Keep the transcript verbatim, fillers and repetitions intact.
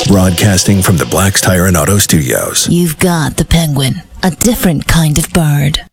Broadcasting from the Black's Tire and Auto Studios. You've got the Penguin, a different kind of bird.